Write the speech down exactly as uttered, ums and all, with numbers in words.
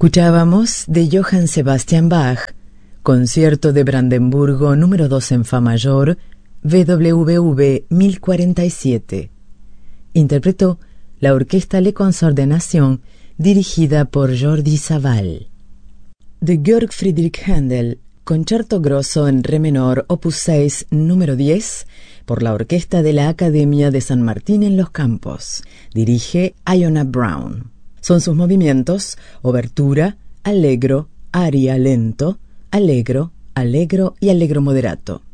Escuchábamos de Johann Sebastian Bach, Concierto de Brandenburgo número dos en Fa mayor, V W V mil cuarenta y siete. Interpretó la Orquesta Le Consort de Nation, dirigida por Jordi Savall. De Georg Friedrich Händel, Concerto Grosso en Re menor, opus seis, número diez, por la Orquesta de la Academia de San Martín en los Campos. Dirige Iona Brown. Son sus movimientos: obertura, allegro, aria lento, allegro, allegro y allegro moderato.